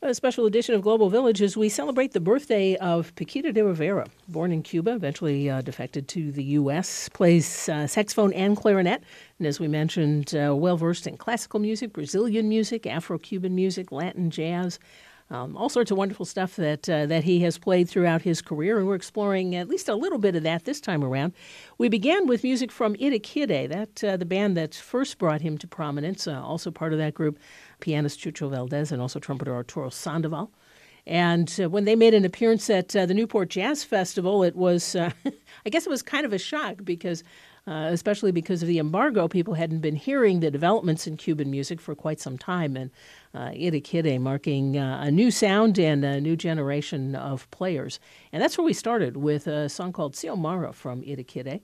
A special edition of Global Village as we celebrate the birthday of Paquito de Rivera. Born in Cuba, eventually defected to the U.S., plays saxophone and clarinet. And as we mentioned, well-versed in classical music, Brazilian music, Afro-Cuban music, Latin jazz, all sorts of wonderful stuff that he has played throughout his career. And we're exploring at least a little bit of that this time around. We began with music from Itakide, the band that first brought him to prominence, also part of that group, pianist Chucho Valdés and also trumpeter Arturo Sandoval. And when they made an appearance at the Newport Jazz Festival, it was, I guess it was kind of a shock because, especially because of the embargo, people hadn't been hearing the developments in Cuban music for quite some time. And Itakide marking a new sound and a new generation of players. And that's where we started with a song called Xiomara from Itakide.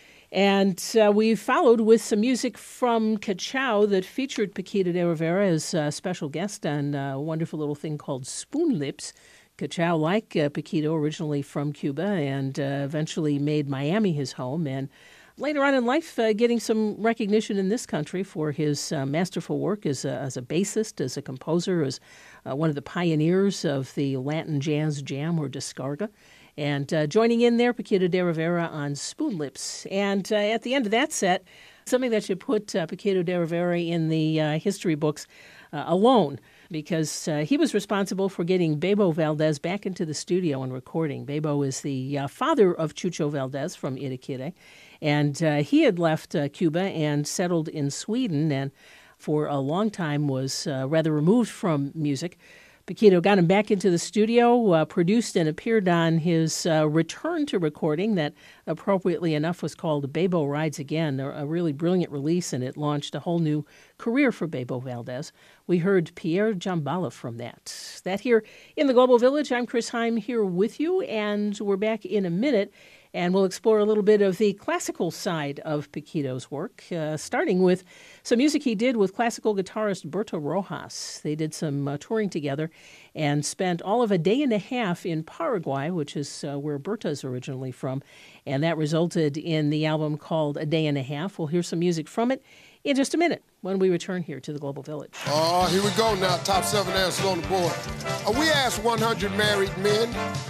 And we followed with some music from Cachao that featured Paquito de Rivera as a special guest on a wonderful little thing called Spoon Lips. Cachao, like Paquito, originally from Cuba and eventually made Miami his home. And later on in life, getting some recognition in this country for his masterful work as a bassist, as a composer, as one of the pioneers of the Latin jazz jam or descarga. And joining in there, Paquito de Rivera on Spoon Lips. And at the end of that set, something that should put Paquito de Rivera in the history books alone, because he was responsible for getting Bebo Valdés back into the studio and recording. Bebo is the father of Chucho Valdés from Itakide, and he had left Cuba and settled in Sweden, and for a long time was rather removed from music. Paquito got him back into the studio, produced and appeared on his return to recording that, appropriately enough, was called Bebo Rides Again, a really brilliant release, and it launched a whole new career for Bebo Valdés. We heard Pierre Jambala from that. That here in the Global Village. I'm Chris Heim here with you, and we're back in a minute. And we'll explore a little bit of the classical side of Paquito's work, starting with some music he did with classical guitarist Berto Rojas. They did some touring together and spent all of a day and a half in Paraguay, which is where Berto's originally from. And that resulted in the album called A Day and a Half. We'll hear some music from it in just a minute when we return here to the Global Village. Oh, here we go now. Top 7 answers on the board. We asked 100 married men,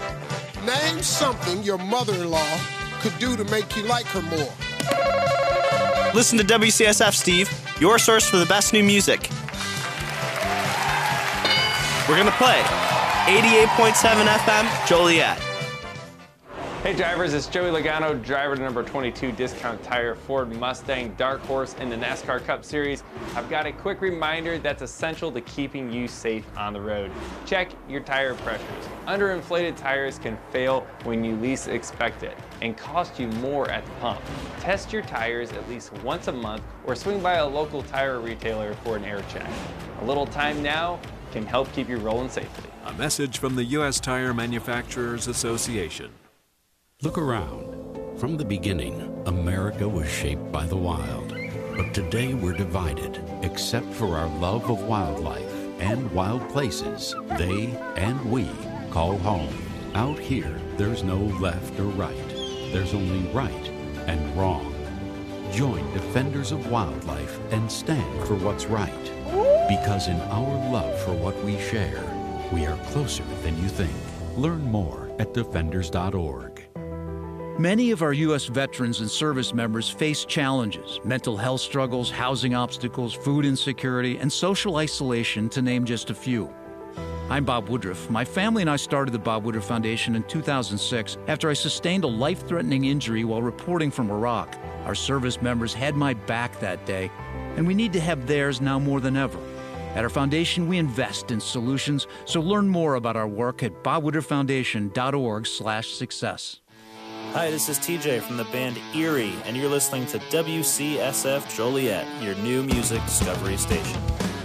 name something your mother-in-law could do to make you like her more. Listen to WCSF, Steve, your source for the best new music. We're going to play 88.7 FM, Joliet. Hey drivers, it's Joey Logano, driver to number 22 Discount Tire Ford Mustang Dark Horse in the NASCAR Cup Series. I've got a quick reminder that's essential to keeping you safe on the road. Check your tire pressures. Underinflated tires can fail when you least expect it and cost you more at the pump. Test your tires at least once a month or swing by a local tire retailer for an air check. A little time now can help keep you rolling safely. A message from the U.S. Tire Manufacturers Association. Look around. From the beginning, America was shaped by the wild. But today we're divided, except for our love of wildlife and wild places they and we call home. Out here, there's no left or right. There's only right and wrong. Join Defenders of Wildlife and stand for what's right. Because in our love for what we share, we are closer than you think. Learn more at defenders.org. Many of our U.S. veterans and service members face challenges, mental health struggles, housing obstacles, food insecurity, and social isolation, to name just a few. I'm Bob Woodruff. My family and I started the Bob Woodruff Foundation in 2006 after I sustained a life-threatening injury while reporting from Iraq. Our service members had my back that day, and we need to have theirs now more than ever. At our foundation, we invest in solutions, so learn more about our work at bobwoodrufffoundation.org/success. Hi, this is TJ from the band Erie, and you're listening to WCSF Joliet, your new music discovery station.